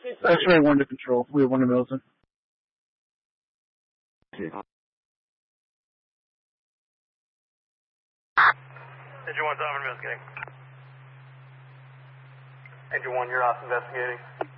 X-ray 1 to control. We have 1 to Milton. Engine 1's off investigating. Engine 1, you're off investigating.